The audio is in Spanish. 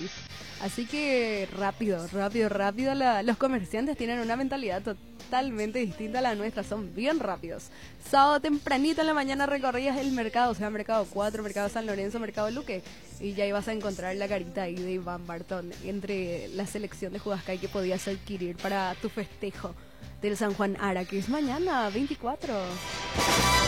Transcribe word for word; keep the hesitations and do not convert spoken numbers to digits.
país. Así que rápido, rápido, rápido. La, los comerciantes tienen una mentalidad totalmente distinta a la nuestra, son bien rápidos. Sábado tempranito en la mañana recorrías el mercado, o sea, Mercado cuatro, Mercado San Lorenzo, Mercado Luque, y ya ibas a encontrar la carita ahí de Iván Bartón entre la selección de Huascay que podías adquirir para tu festejo del San Juan Ara, que es mañana, veinticuatro.